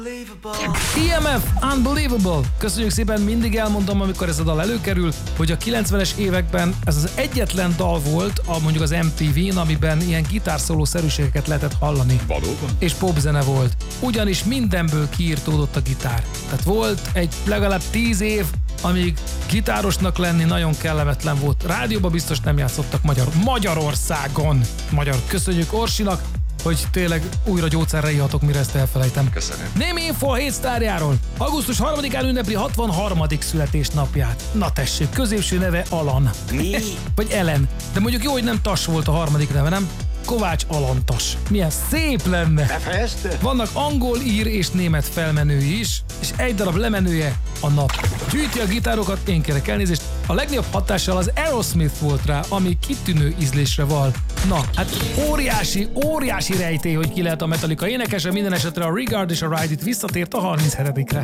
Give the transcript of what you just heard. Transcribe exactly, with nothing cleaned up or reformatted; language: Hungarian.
i em ef Unbelievable. Köszönjük szépen, mindig elmondom, amikor ez a dal előkerül, hogy a kilencvenes években ez az egyetlen dal volt, a, mondjuk az em té vén, amiben ilyen gitárszóló-szerűségeket lehetett hallani. Valóban? És popzene volt. Ugyanis mindenből kiírtódott a gitár. Tehát volt egy legalább tíz év, amíg gitárosnak lenni nagyon kellemetlen volt. Rádióban biztos nem játszottak Magyar Magyarországon. Magyar. Köszönjük Orsinak, hogy tényleg újra gyógyszerre ihatok, mire ezt elfelejtem. Köszönöm. Némi info a hét sztárjáról. augusztus harmadikán ünnepli hatvanharmadik születésnapját. Na tessék, középső neve Alan. Mi? Vagy Ellen. De mondjuk jó, hogy nem Tas volt a harmadik neve, nem? Kovács Alantas. Milyen szép lenne. Befejezte? Vannak angol, ír és német felmenői is, és egy darab lemenője a Nap. Gyűjti a gitárokat, én kérek elnézést. A legnagyobb hatással az Aerosmith volt rá, ami kitűnő ízlésre val. Na, hát óriási, óriási rejtély, hogy ki lehet a Metallica énekese, minden esetre a Regard és a Ride It visszatért a harminchetedikre